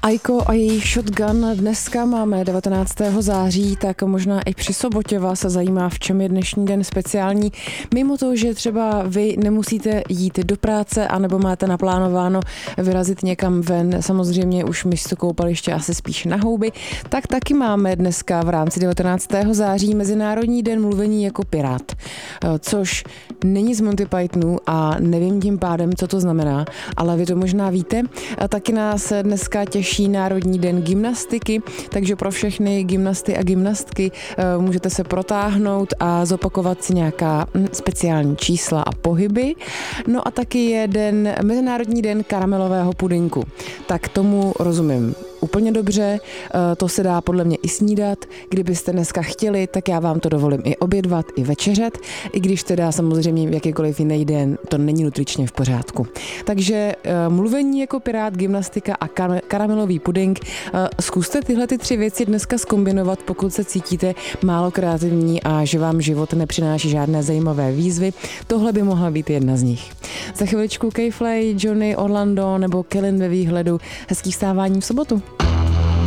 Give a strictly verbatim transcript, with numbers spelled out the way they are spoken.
Aiko a její Shotgun dneska máme devatenáctého září, tak možná i při sobotě vás zajímá, v čem je dnešní den speciální. Mimo to, že třeba vy nemusíte jít do práce, anebo máte naplánováno vyrazit někam ven, samozřejmě už místo koupaliště asi spíš na houby, tak taky máme dneska v rámci devatenáctého září Mezinárodní den mluvení jako pirát, což není z Monty Pythonu a nevím tím pádem, co to znamená, ale vy to možná víte. A taky nás dneska těší Národní den gymnastiky, takže pro všechny gymnasty a gymnastky můžete se protáhnout a zopakovat si nějaká speciální čísla a pohyby. No a taky je den, Mezinárodní den karamelového pudinku. Tak tomu rozumím úplně dobře, to se dá podle mě i snídat. Kdybyste dneska chtěli, tak já vám to dovolím i obědvat, i večeřet, i když teda samozřejmě v jakýkoliv jiný den to není nutričně v pořádku. Takže mluvení jako pirát, gymnastika a karamelový puding. Zkuste tyhle ty tři věci dneska zkombinovat, pokud se cítíte málo kreativní a že vám život nepřináší žádné zajímavé výzvy. Tohle by mohla být jedna z nich. Za chviličku K-Flay, Johnny, Orlando nebo Kellen ve výhledu. Hezký vstávání v sobotu.